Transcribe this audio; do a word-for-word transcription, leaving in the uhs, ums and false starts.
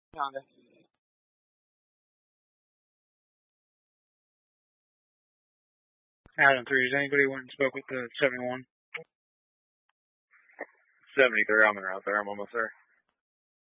Honda. Adam three. Has anybody went and spoke with the seventy-one? seventy-three, I'm in route there. I'm almost there.